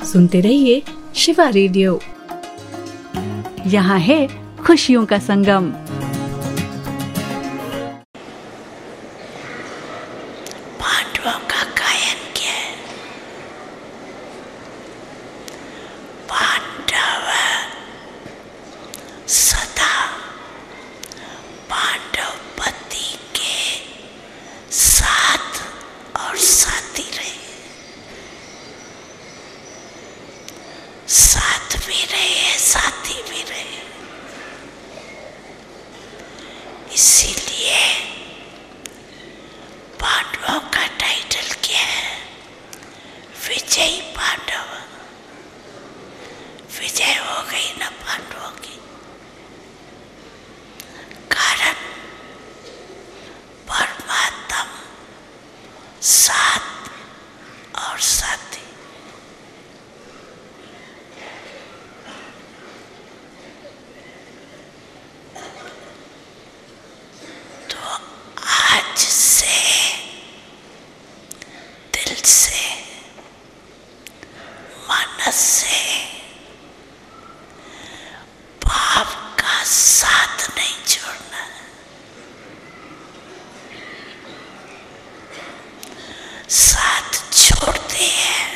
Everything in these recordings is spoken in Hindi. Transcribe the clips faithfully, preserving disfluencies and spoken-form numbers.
सुनते रहिए शिवा रेडियो। यहाँ है खुशियों का संगम। पांडवों का गायन किया। पांडव सदा पांडवपति के साथ और साथी रहे, साथ भी रहे साथी भी रहे। इसीलिए पांडवों का टाइटल क्या है? विजयी पांडव। विजय हो गई ना पांडवों की, कारण परमात्मा साथ और साथी। तो आज से दिल से मन से पाप का साथ नहीं छोड़ना। साथ छोड़ते हैं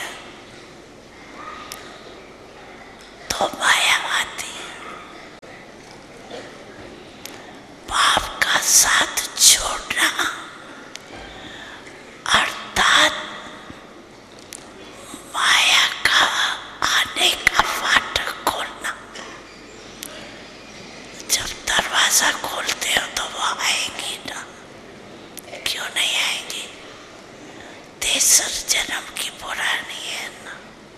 तो माया आती है। पाप का साथ छोड़ना अर्थात माया का आने का फाटक खोलना। जब दरवाजा खोलते हो तो वो आएंगी ना, क्यों नहीं आएंगी? तेसर जन्म की पुरानी है ना।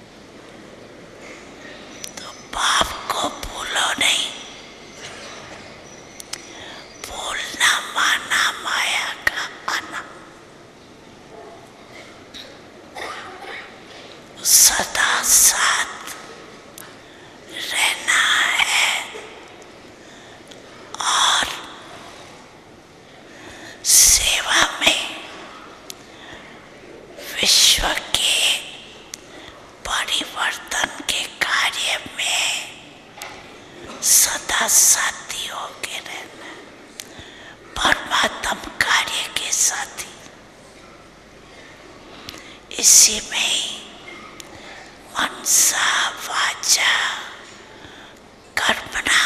तो पाप को भूलो नहीं। भूलना माना माया का आना। सदा साथ रहना है और सेवा में विश्व के परिवर्तन के कार्य में सदा साथी होके रहना। परमात्म कार्य के साथी। इसी में ही मनसा वाचा कर्मणा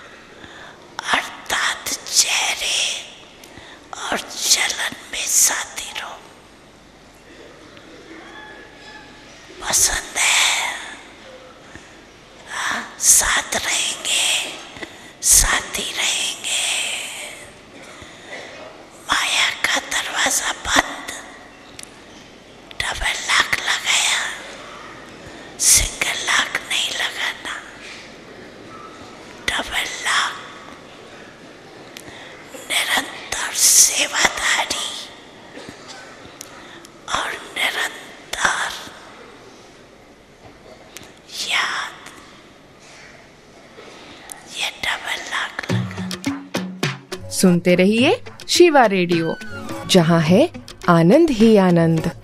अर्थात चेहरे और चलन में साथी रहो। पसंद है? हाँ, साथ रहेंगे साथी रहेंगे। माया का दरवाजा बंद, डबल लॉक लगाया, सिंगल लॉक नहीं लगाना। Double lock. निरंतर सेवादारी और निरंतर याद। ये डबल लॉक लगा। सुनते रहिए शिवा रेडियो, जहाँ है आनंद ही आनंद।